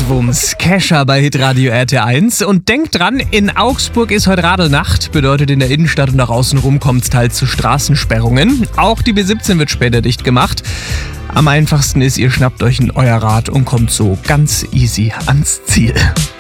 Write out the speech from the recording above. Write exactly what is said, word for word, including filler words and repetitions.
Erdwumms, Kescher bei Hitradio R T eins. Und denkt dran, in Augsburg ist heute Radelnacht. Bedeutet, in der Innenstadt und auch außenrum kommt es teils zu Straßensperrungen. Auch die B siebzehn wird später dicht gemacht. Am einfachsten ist, ihr schnappt euch ein euer Rad und kommt so ganz easy ans Ziel.